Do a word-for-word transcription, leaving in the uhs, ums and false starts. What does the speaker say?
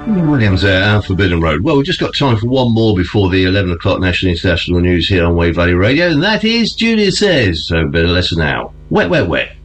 Williams there, and Forbidden Road. Well, we've just got time for one more before the eleven o'clock National International News here on Wave Valley Radio, and that is Julia Says. So better listen now. Wet, wet, wet.